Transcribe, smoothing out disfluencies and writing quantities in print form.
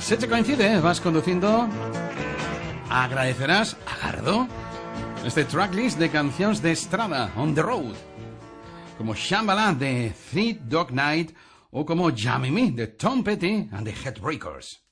Se te coincide, vas conducindo, agradecerás a Gardo este tracklist de canciones de estrada, On the Road, como Shambhala de Three Dog Night o como Jammy Me de Tom Petty and the Headbreakers.